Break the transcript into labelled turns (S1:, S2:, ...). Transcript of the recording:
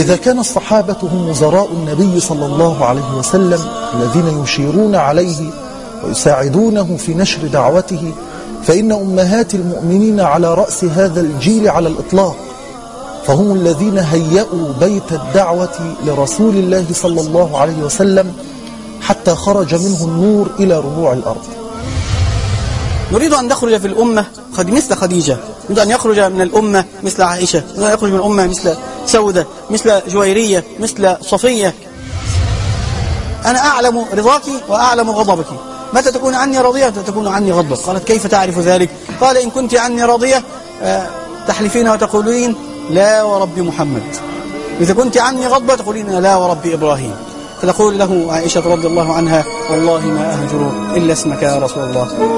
S1: إذا كان الصحابة هم وزراء النبي صلى الله عليه وسلم الذين يشيرون عليه ويساعدونه في نشر دعوته، فإن أمهات المؤمنين على رأس هذا الجيل على الإطلاق، فهم الذين هيئوا بيت الدعوة لرسول الله صلى الله عليه وسلم حتى خرج منه النور إلى ربوع الأرض.
S2: نريد أن نخرج في الأمة مثل خديجة، نريد أن يخرج من الأمة مثل عائشة، نريد أن يخرج من الأمة مثل سودة، مثل جويرية، مثل صفية. أنا أعلم رضاك وأعلم غضبك، متى تكون عني راضية متى تكون عني غضبة. قالت كيف تعرف ذلك؟ قال إن كنت عني راضية تحلفين وتقولين لا ورب محمد، إذا كنت عني غضبة تقولين لا ورب إبراهيم. فتقول له عائشة رضي الله عنها والله ما أهجر إلا اسمك يا رسول الله.